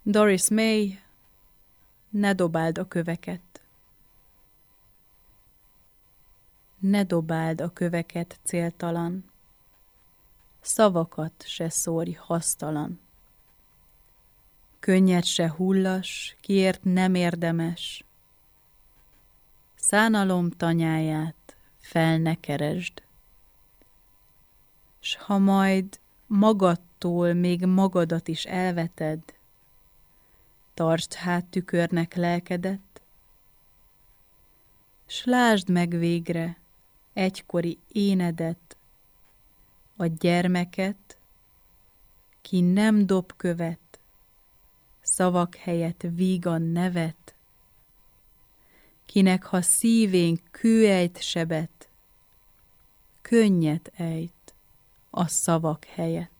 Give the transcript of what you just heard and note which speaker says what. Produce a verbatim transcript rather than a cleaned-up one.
Speaker 1: Doris May, ne dobáld a köveket. Ne dobáld a köveket céltalan, szavakat se szórj hasztalan. Könnyed se hullas, kiért nem érdemes, szánalom tanyáját fel ne keresd. S ha majd magadtól még magadat is elveted, tartsd hát tükörnek lelkedet, s lásd meg végre egykori énedet, a gyermeket, ki nem dob követ, szavak helyett vígan nevet, kinek ha szívén kő ejt sebet, könnyet ejt a szavak helyett.